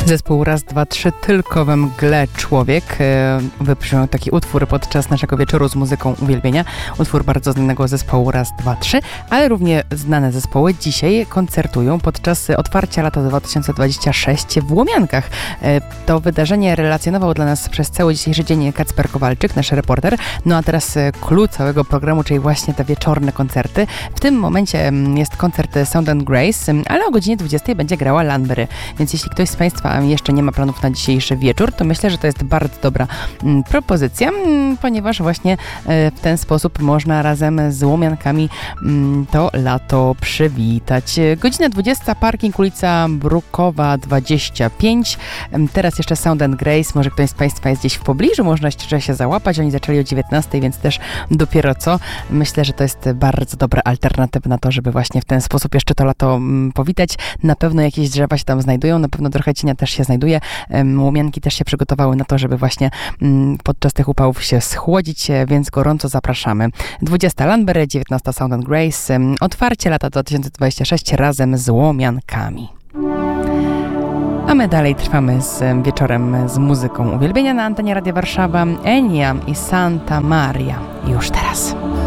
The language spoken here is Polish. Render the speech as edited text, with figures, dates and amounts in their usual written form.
Zespół Raz, Dwa, Trzy, tylko we mgle człowiek wybrzmiał taki utwór podczas naszego wieczoru z muzyką uwielbienia. Utwór bardzo znanego zespołu Raz, Dwa, Trzy, ale równie znane zespoły dzisiaj koncertują podczas otwarcia lata 2026 w Łomiankach. To wydarzenie relacjonował dla nas przez cały dzisiejszy dzień Kacper Kowalczyk, nasz reporter. No a teraz clue całego programu, czyli właśnie te wieczorne koncerty. W tym momencie jest koncert Sound and Grace, ale o godzinie 20 będzie grała Lanbery. Więc jeśli ktoś z Państwa jeszcze nie ma planów na dzisiejszy wieczór, to myślę, że to jest bardzo dobra propozycja, ponieważ właśnie w ten sposób można razem z Łomiankami to lato przywitać. Godzina 20, parking ulica Brukowa 25. Teraz jeszcze Sound and Grace. Może ktoś z Państwa jest gdzieś w pobliżu, można jeszcze się załapać. Oni zaczęli o 19, więc też dopiero co. Myślę, że to jest bardzo dobra alternatywa na to, żeby właśnie w ten sposób jeszcze to lato powitać. Na pewno jakieś drzewa się tam znajdują, na pewno trochę cienia też się znajduje. Łomianki też się przygotowały na to, żeby właśnie podczas tych upałów się schłodzić, więc gorąco zapraszamy. 20 Lanbery, 19 Sound and Grace. Otwarcie lata 2026 razem z Łomiankami. A my dalej trwamy z wieczorem z muzyką uwielbienia na antenie Radia Warszawa. Enia i Santa Maria. Już teraz.